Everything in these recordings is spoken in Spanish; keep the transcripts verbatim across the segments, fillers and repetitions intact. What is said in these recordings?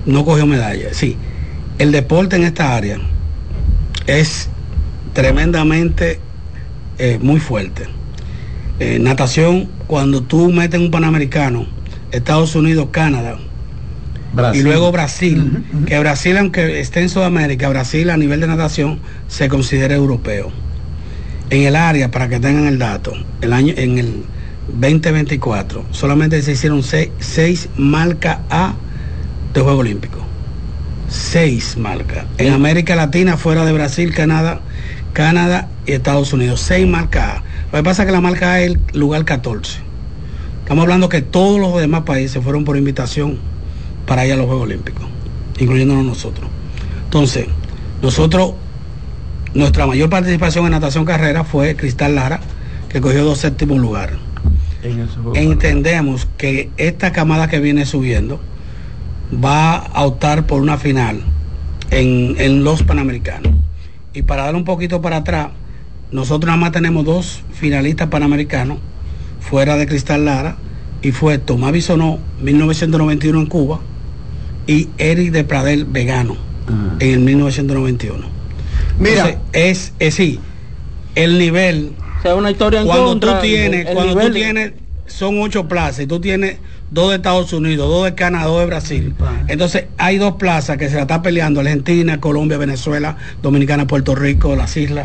no cogió medalla. Sí, el deporte en esta área es tremendamente eh, muy fuerte. Eh, natación, cuando tú metes un Panamericano, Estados Unidos, Canadá, Brasil. Y luego Brasil, uh-huh, uh-huh. que Brasil, aunque esté en Sudamérica, Brasil a nivel de natación se considera europeo. En el área, para que tengan el dato, el año, en el veinte veinticuatro, solamente se hicieron seis, seis marcas A de Juegos Olímpicos. Seis marcas. Sí. En América Latina, fuera de Brasil, Canadá, Canadá y Estados Unidos, seis marcas A. Lo que pasa es que la marca A es el lugar catorce. Estamos hablando que todos los demás países fueron por invitación para ir a los Juegos Olímpicos, incluyéndonos nosotros. Entonces, nosotros, nuestra mayor participación en natación carrera fue Cristal Lara, que cogió dos séptimos lugares. Entendemos que esta camada que viene subiendo va a optar por una final en, en los Panamericanos. Y para dar un poquito para atrás, nosotros nada más tenemos dos finalistas panamericanos fuera de Cristal Lara, y fue Tomás Bisonó, mil novecientos noventa y uno en Cuba, y Eric de Pradel Vegano, uh-huh. en el mil novecientos noventa y uno. Mira, entonces, es, es sí, el nivel, o sea, una historia en cuando contra, tú tienes, el, cuando el tú tienes, son ocho plazas, y tú tienes dos de Estados Unidos, dos de Canadá, dos de Brasil. Sí, entonces hay dos plazas que se la está peleando Argentina, Colombia, Venezuela, Dominicana, Puerto Rico, las islas.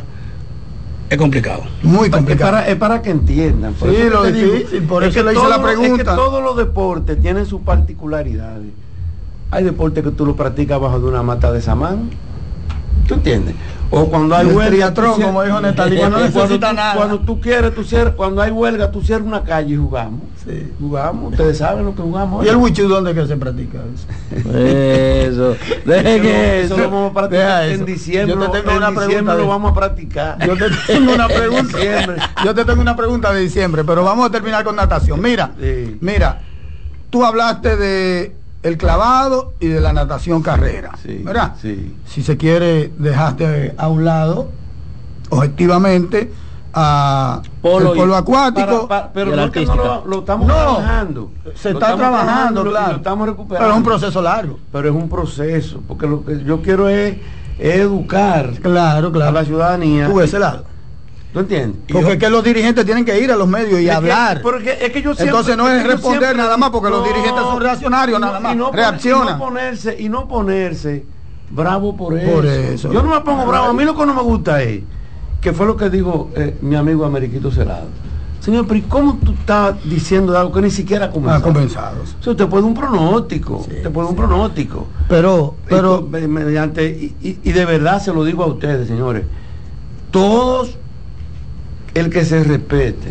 Es complicado. Muy complicado. Es para, es para que entiendan. Por sí, lo difícil, digo, por eso le hice la pregunta. Es que todos los deportes tienen sus particularidades. Hay deportes que tú lo practicas bajo de una mata de samán. ¿Tú entiendes? O cuando hay el huelga, triatlón, como dijo Netalí, cuando, no necesita tú, nada. Cuando tú quieres, tú cierras, cuando hay huelga, tú cierras una calle y jugamos. Sí. Jugamos, ustedes saben lo que jugamos. ¿Y el wichú dónde que se practica eso? Eso, deje que eso, eso lo vamos a practicar en diciembre. Yo te tengo en una diciembre pregunta. Lo vamos a practicar. Yo te tengo una pregunta. Yo te tengo una pregunta de diciembre, pero vamos a terminar con natación. Mira, sí. mira, tú hablaste de el clavado y de la natación carrera, sí, ¿verdad? Sí. Si se quiere, dejaste a un lado, objetivamente, a polo el polo y, acuático. Para, para, pero no, no lo, lo estamos no, trabajando. Se lo está trabajando, claro. Lo estamos recuperando. Pero es un proceso largo. Pero es un proceso, porque lo que yo quiero es, es educar claro, claro. a la ciudadanía. Tú ese lado. ¿Tú entiendes? Porque yo, es que los dirigentes tienen que ir a los medios y hablar. Que, porque es que yo siempre, entonces no es, es responder siempre, nada más porque no, los dirigentes son reaccionarios nada más. Y no, reaccionan. Y no ponerse, y no ponerse bravo por eso. por eso. Yo no me pongo bravo. A mí lo que no me gusta es, que fue lo que dijo eh, mi amigo Ameriquito Celado. Señor, pero ¿cómo tú estás diciendo algo que ni siquiera ha comenzado? Ha comenzado. O sea, usted puede un pronóstico. Sí, te puede sí. un pronóstico. Pero, pero. Y, mediante, y, y, y de verdad se lo digo a ustedes, señores. Todos, el que se respete,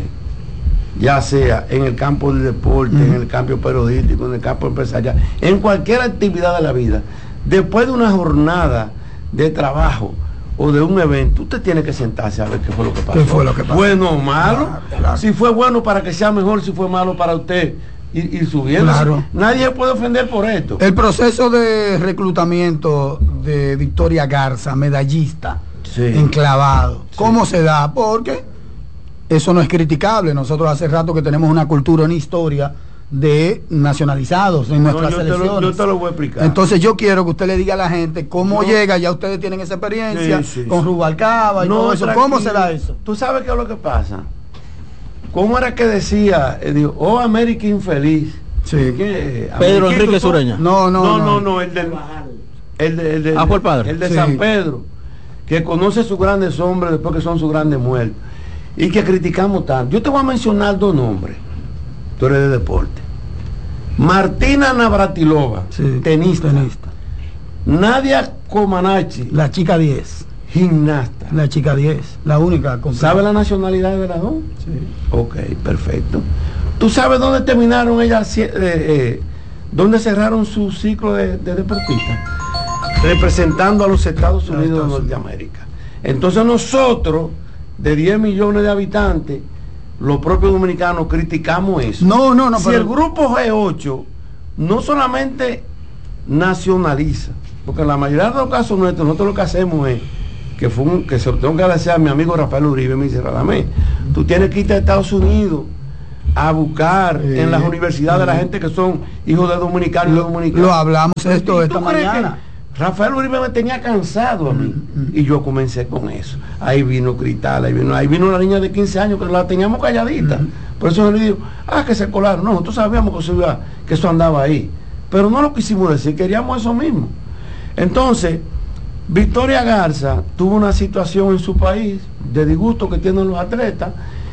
ya sea en el campo del deporte, uh-huh. en el campo periodístico, en el campo empresarial, en cualquier actividad de la vida, después de una jornada de trabajo o de un evento, usted tiene que sentarse a ver qué fue lo que pasó. ¿Qué fue lo que pasó? Bueno o malo, claro, claro. Si fue bueno para que sea mejor, si fue malo para usted, ir, ir subiendo. Claro. Nadie puede ofender por esto. El proceso de reclutamiento de Victoria Garza, medallista, sí. enclavado, sí. ¿cómo se da? Porque eso no es criticable. Nosotros hace rato que tenemos una cultura, una historia de nacionalizados en nuestras no, yo selecciones. Te lo, yo te lo voy a explicar. Entonces yo quiero que usted le diga a la gente cómo no. llega, ya ustedes tienen esa experiencia sí, sí, con Rubalcaba y no, todo eso. ¿Cómo será eso? ¿Tú sabes qué es lo que pasa? ¿Cómo era que decía? Eh, digo, oh, América infeliz. Sí. ¿Qué, Pedro Enrique Sureña. No, no, no, no, no, el del el de, el de, ah, fue el padre. El de sí. San Pedro, que conoce sus grandes hombres después que son sus grandes muertos. Y que criticamos tanto. Yo te voy a mencionar dos nombres. Tú eres de deporte. Martina Navratilova, sí, tenista. tenista. Nadia Comaneci, la chica diez. Gimnasta. La chica diez, la única. ¿Sabe la nacionalidad de las dos? Sí. Ok, perfecto. ¿Tú sabes dónde terminaron ellas? Eh, eh, ¿Dónde cerraron su ciclo de, de deportista? Representando a los Estados Unidos de Norteamérica. Entonces nosotros, de diez millones de habitantes, los propios dominicanos criticamos eso. No, no, no. Si pero... el grupo G ocho no solamente nacionaliza, porque en la mayoría de los casos nuestros, nosotros lo que hacemos es que fue un, que se lo tengo que agradecer a mi amigo Rafael Uribe, me dice, Radamés, tú tienes que irte a Estados Unidos a buscar sí. en las universidades sí. de la gente que son hijos de dominicanos y dominicanos. Lo hablamos esto esta mañana. Rafael Uribe me tenía cansado a mí mm-hmm. y yo comencé con eso. Ahí vino Cristal, ahí vino, ahí vino una niña de quince años que la teníamos calladita. Mm-hmm. Por eso yo le digo, ah, que se colaron. No, nosotros sabíamos que eso, iba, que eso andaba ahí. Pero no lo quisimos decir, queríamos eso mismo. Entonces, Victoria Garza tuvo una situación en su país de disgusto que tienen los atletas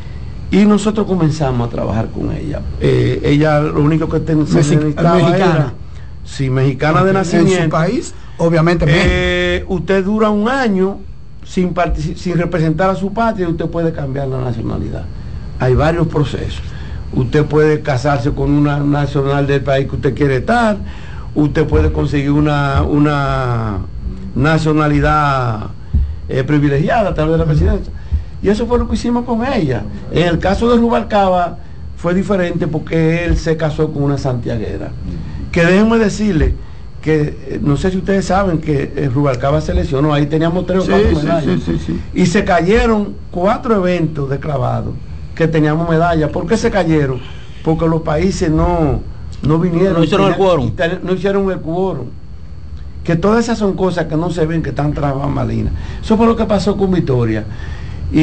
y nosotros comenzamos a trabajar con ella. Eh, ella lo único que ten, se Mexi necesitaba mexicana. Era, sí, mexicana de nacimiento. En su país, obviamente. Eh, usted dura un año sin, sin representar a su patria y usted puede cambiar la nacionalidad. Hay varios procesos. Usted puede casarse con una nacional del país que usted quiere estar, usted puede conseguir una, una nacionalidad eh, privilegiada a través de la presidencia. Y eso fue lo que hicimos con ella. En el caso de Rubalcaba fue diferente porque él se casó con una santiaguera. Que déjenme decirle que, no sé si ustedes saben que eh, Rubalcaba se lesionó, ahí teníamos tres o cuatro sí, medallas. Sí, sí, sí, sí. Y se cayeron cuatro eventos de clavado que teníamos medallas. ¿Por qué se cayeron? Porque los países no, no vinieron. No hicieron el quórum. No hicieron el quórum. Que todas esas son cosas que no se ven, que están tras bambalinas. Eso fue lo que pasó con Victoria. Y,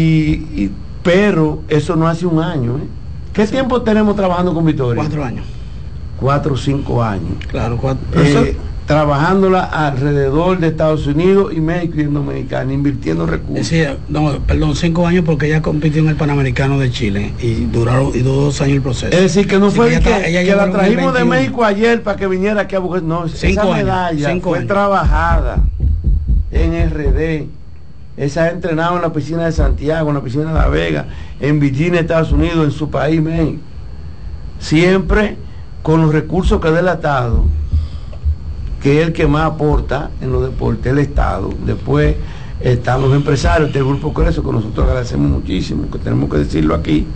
y pero eso no hace un año. ¿eh? ¿Qué sí. tiempo tenemos trabajando con Victoria? Cuatro años. Cuatro o cinco años. Claro, cuatro. Eh, trabajándola alrededor de Estados Unidos y México y en Dominicana, invirtiendo recursos. Sí, no, perdón, cinco años porque ella compitió en el Panamericano de Chile y duraron y duró dos años el proceso. Es decir, que no Así fue que, que, ella, ella que la trajimos de México ayer para que viniera aquí a buscar. No, cinco esa años, medalla cinco fue años. trabajada en R D. Esa entrenaba en la piscina de Santiago, en la piscina de La Vega, en Virginia, Estados Unidos, en su país, México. Siempre con los recursos que da el Estado, que es el que más aporta en los deportes, el Estado. Después están los empresarios del Grupo Creso, que nosotros agradecemos muchísimo, que tenemos que decirlo aquí.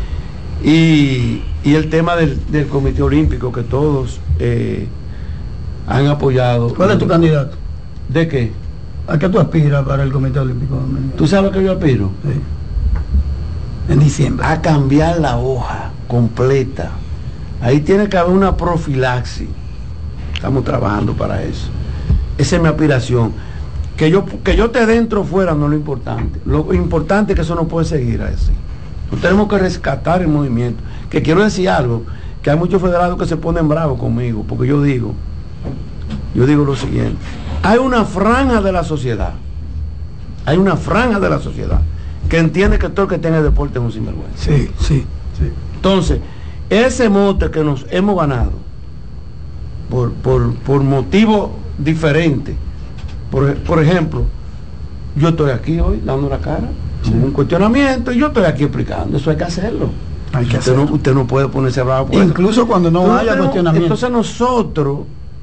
Y, y el tema del, del Comité Olímpico, que todos eh, han apoyado. ¿Cuál es tu candidato? ¿De qué? ¿A qué tú aspiras para el Comité Olímpico? ¿Tú sabes a qué yo aspiro? Sí. En diciembre. A cambiar la hoja completa. Ahí tiene que haber una profilaxis. Estamos trabajando para eso. Esa es mi aspiración. Que yo, que yo esté dentro o fuera no es lo importante. Lo importante es que eso no puede seguir así. No tenemos que rescatar el movimiento. Que quiero decir algo, que hay muchos federados que se ponen bravos conmigo, porque yo digo, yo digo lo siguiente. Hay una franja de la sociedad, hay una franja de la sociedad que entiende que todo el que tenga deporte es un sinvergüenza. Sí, sí, sí. Entonces, ese mote que nos hemos ganado, por, por, por motivos diferentes, por, por ejemplo, yo estoy aquí hoy dando la cara, sí. un cuestionamiento, y yo estoy aquí explicando, eso hay que hacerlo. Hay que usted, hacerlo. No, usted no puede ponerse bravo por incluso eso. Cuando no entonces, haya cuestionamiento. Entonces nosotros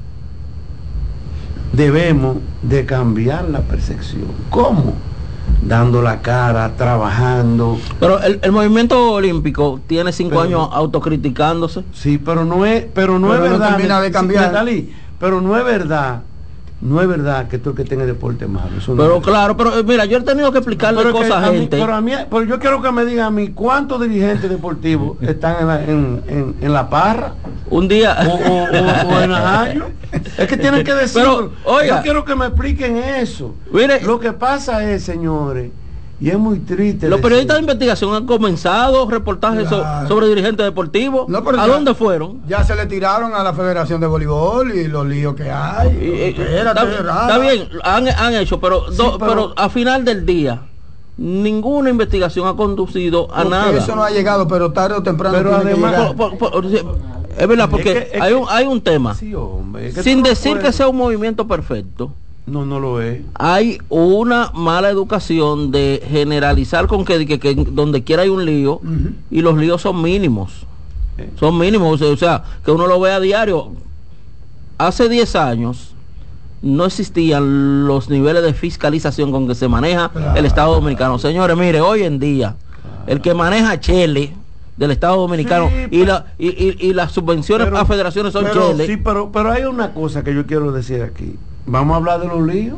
debemos de cambiar la percepción. ¿Cómo? Dando la cara, trabajando. Pero el, el movimiento olímpico tiene cinco pero, años autocriticándose. Sí, pero no es, pero no pero es no verdad. Termina de cambiar. Metalí, pero no es verdad. No es verdad que todo el que tenga deporte es malo. Eso pero no es claro, pero mira, yo he tenido que explicarle pero cosas a mí, gente. Pero a mí, pero yo quiero que me digan a mí cuántos dirigentes deportivos están en la, en, en, en la Parra. Un día. O, o, o, o en Ajayo. Es que tienen que decirlo. Pero, oiga, yo quiero que me expliquen eso. Mire, lo que pasa es, señores, y es muy triste. Los decir, periodistas de investigación han comenzado reportajes claro. so, sobre dirigentes deportivos. No, ¿A ya, dónde fueron? Ya se le tiraron a la Federación de Voleibol y los líos que hay. Y, y, Espérate, está, está bien, han, han hecho, pero, sí, do, pero, pero a final del día ninguna investigación ha conducido a nada. Eso no ha llegado, pero tarde o temprano. Pero además, por, por, por, es verdad, porque es que, es hay, un, hay un tema. Sí, hombre, es que sin decir puedes... que sea un movimiento perfecto. No, no lo es. Hay una mala educación de generalizar con que, que, que donde quiera hay un lío, uh-huh. y los líos son mínimos. Eh. Son mínimos, o sea, que uno lo ve a diario. Hace diez años no existían los niveles de fiscalización con que se maneja claro. el Estado Dominicano. Señores, mire, hoy en día, claro. el que maneja Chele del Estado Dominicano, sí, y, pero, la, y, y, y las subvenciones pero, a federaciones son pero, Chele. Sí, pero, pero hay una cosa que yo quiero decir aquí. Vamos a hablar de los líos.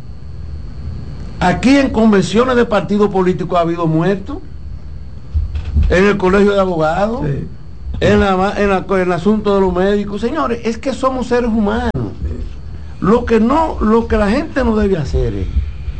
Aquí en convenciones de partidos políticos ha habido muertos. en el colegio de abogados, Sí. en, la, en, la, en el asunto de los médicos. Señores, es que somos seres humanos. Lo que no, lo que la gente no debe hacer es,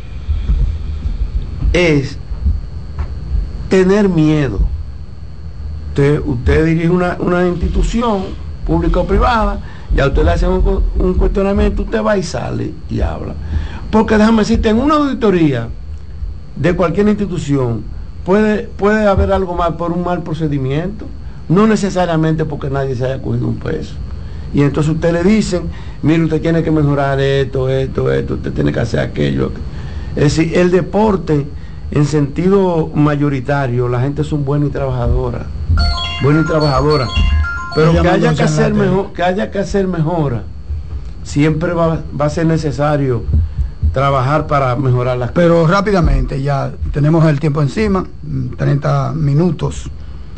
es tener miedo. Usted, usted dirige una, una institución pública o privada, y a usted le hacen un, un cuestionamiento, usted va y sale y habla. Porque déjame decirte, en una auditoría de cualquier institución puede, puede haber algo mal por un mal procedimiento, no necesariamente porque nadie se haya cogido un peso. Y entonces usted le dicen, mire, usted tiene que mejorar esto, esto, esto, usted tiene que hacer aquello. Es decir, el deporte en sentido mayoritario, la gente es un buena y trabajadora, buena y trabajadora, pero que haya que hacer mejor, que haya que hacer mejora, siempre va, va a ser necesario trabajar para mejorar las cosas. Pero rápidamente, ya tenemos el tiempo encima, treinta minutos.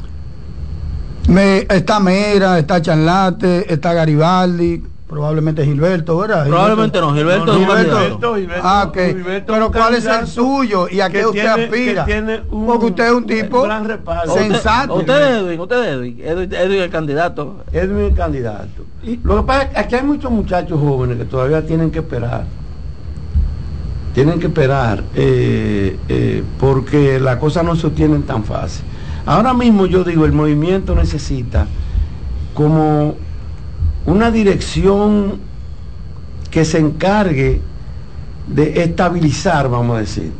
Me, está Mera, está Chanlate, está Garibaldi, probablemente Gilberto, ¿verdad? Probablemente no, Gilberto no, es un Gilberto. candidato. Gilberto, Ah, ok. Gilberto Pero es un ¿cuál es el candidato suyo y a qué que usted tiene- aspira? que tiene un- Porque usted es un tipo gran respaldo. sensato. Usted, usted es Edwin, usted es Edwin, Edwin, Edwin es el candidato. Edwin es el candidato. Lo que pasa es que aquí hay muchos muchachos jóvenes que todavía tienen que esperar. Tienen que esperar eh, eh, porque las cosas no se obtienen tan fácil. Ahora mismo yo digo, el movimiento necesita como una dirección que se encargue de estabilizar, vamos a decir,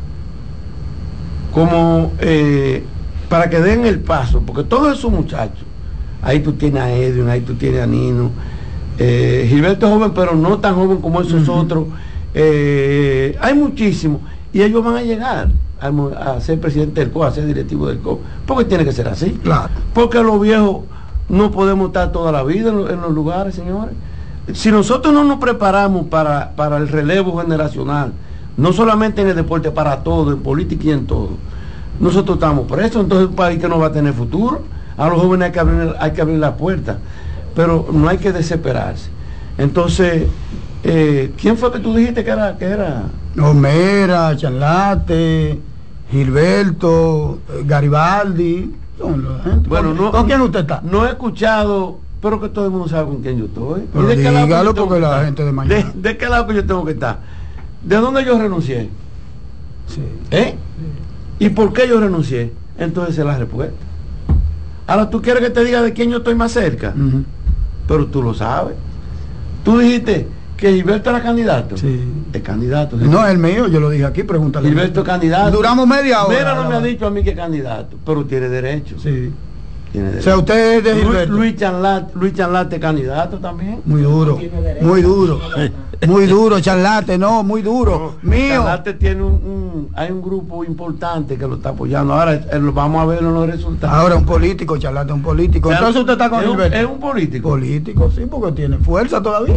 como eh, para que den el paso, porque todos esos muchachos, ahí tú tienes a Edwin, ahí tú tienes a Nino, eh, Gilberto es joven, pero no tan joven como esos uh-huh. otros, eh, hay muchísimos, y ellos van a llegar a, a ser presidente del C O A, a ser directivo del C O A, porque tiene que ser así, claro. Porque los viejos no podemos estar toda la vida en, lo, en los lugares, señores. Si nosotros no nos preparamos para, para el relevo generacional, no solamente en el deporte, para todo, en política y en todo, nosotros estamos presos. Entonces es un país que no va a tener futuro. A los jóvenes hay que abrir, hay que abrir la puerta, pero no hay que desesperarse. Entonces, eh, ¿quién fue que tú dijiste que era? Que era? Homera, Chanlate, Gilberto, Garibaldi. Bueno, no, ¿con quién usted está? No he escuchado, pero que todo el mundo sabe con quién yo estoy. Pero ¿De qué dígalo porque la gente de mañana. ¿De, ¿De qué lado que yo tengo que estar? ¿De dónde yo renuncié? Sí. ¿Eh? Sí. ¿Y por qué yo renuncié? Entonces es la respuesta. Ahora tú quieres que te diga de quién yo estoy más cerca, uh-huh. Pero tú lo sabes. Tú dijiste que Gilberto era candidato. Sí. Es candidato. ¿Sí? No, es el mío, yo lo dije aquí, pregúntale. Gilberto es candidato. Duramos media hora. Mira, no me ha dicho a mí que es candidato, pero tiene derecho. Sí. Tiene derecho. O sea, usted es de Gilberto. Luis Chanlate, Luis Chanlate candidato también. Muy duro, muy duro. Muy duro, Chanlate, no, muy duro. No, mío. Chanlate tiene un, un, hay un grupo importante que lo está apoyando. Ahora eh, lo vamos a ver en los resultados. Ahora un político, Chanlate, un político. Entonces usted está con es Gilberto. Un, es un político. Político, sí, porque tiene fuerza todavía.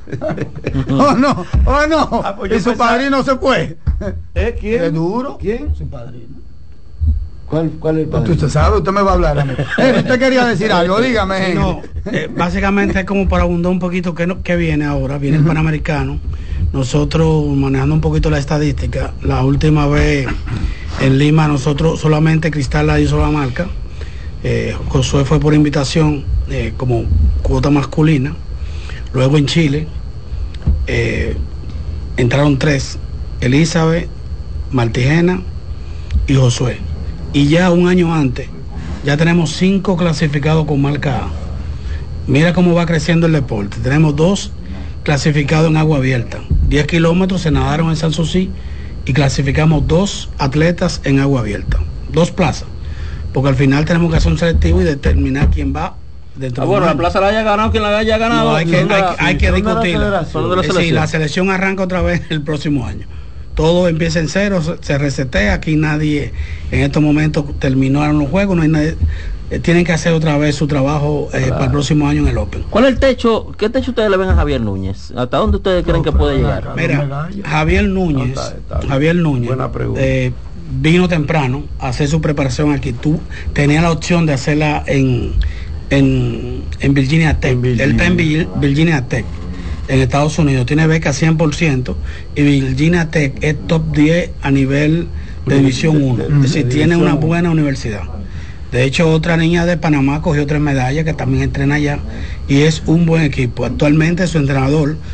Oh no, oh no. Ah, pues y su pensaba... padrino se fue. ¿Eh? ¿Quién? ¿Es duro? ¿Quién? Su padrino. ¿Cuál, cuál es el padrino? Usted sabe, usted me va a hablar a mí. Eh, usted quería decir algo, dígame. Sí, no, eh, básicamente es como para abundar un poquito que, no, que viene ahora, viene uh-huh. el Panamericano. Nosotros manejando un poquito la estadística, la última vez en Lima nosotros solamente Cristal la hizo la marca. Eh, Josué fue por invitación eh, como cuota masculina. Luego en Chile eh, entraron tres, Elizabeth, Martigena y Josué. Y ya un año antes, ya tenemos cinco clasificados con marca A. Mira cómo va creciendo el deporte. Tenemos dos clasificados en agua abierta. diez kilómetros se nadaron en Sanssouci y clasificamos dos atletas en agua abierta. Dos plazas. Porque al final tenemos que hacer un selectivo y determinar quién va. Ah, bueno, la plaza la haya ganado, quien la haya ganado. No, hay que, hay, la, hay que discutirla. La sí, la selección arranca otra vez el próximo año. Todo empieza en cero, se, se resetea. Aquí nadie, en estos momentos terminaron los juegos, no hay nadie, eh, tienen que hacer otra vez su trabajo eh, claro. para el próximo año en el Open. ¿Cuál es el techo? ¿Qué techo ustedes le ven a Javier Núñez? ¿Hasta dónde ustedes creen no, que puede llegar? Mira, Javier Núñez, no, está, está Javier Núñez, eh, vino temprano a hacer su preparación aquí. Tú tenías la opción de hacerla en En, en Virginia Tech. En Virginia. Él está en Virginia Tech, en Estados Unidos. Tiene beca cien por ciento y Virginia Tech es top diez a nivel de División uno. Es decir, tiene una buena universidad. De hecho, otra niña de Panamá cogió tres medallas que también entrena allá y es un buen equipo. Actualmente su entrenador